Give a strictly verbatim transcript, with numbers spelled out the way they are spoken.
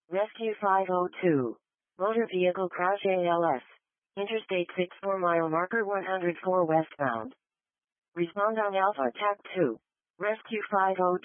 Rescue five oh two. Motor vehicle crash A L S. Interstate six four mile marker one oh four westbound. Respond on Alpha T A C two. Rescue five oh two.